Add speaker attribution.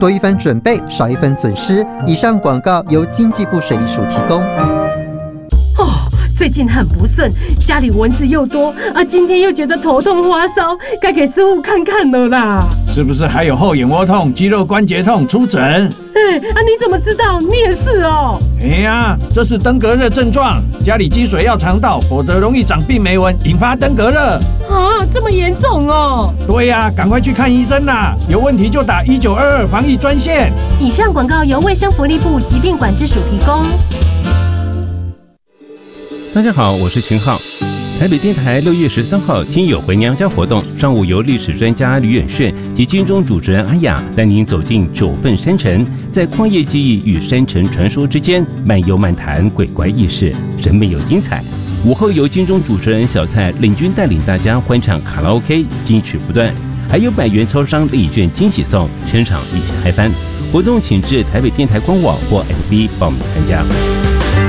Speaker 1: 多一分准备，少一分损失。以上广告由经济部水利署提供。
Speaker 2: 最近很不顺，家里蚊子又多啊，今天又觉得头痛发烧，该给师傅看看了啦。
Speaker 3: 是不是还有后眼窝痛、肌肉关节痛？出诊。
Speaker 2: 你怎么知道？你也是哦。
Speaker 3: 这是登革热症状，家里积水要肠道，否则容易长病媒蚊，引发登革热。
Speaker 2: 这么严重哦？
Speaker 3: 对呀，赶快去看医生啦！有问题就打1922防疫专线。
Speaker 2: 以上广告由卫生福利部疾病管制署提供。
Speaker 4: 大家好，我是秦浩。台北电台6月13号听友回娘家活动，上午由历史专家吕远炫及金钟主持人阿雅带您走进九份山城，在旷野记忆与山城传说之间漫游漫谈鬼怪轶事，人美又精彩。午后由金钟主持人小蔡领军带领大家欢唱卡拉 OK， 金曲不断，还有100元超商礼券惊喜送，全场一起嗨翻。活动请至台北电台官网或 FB 报名参加。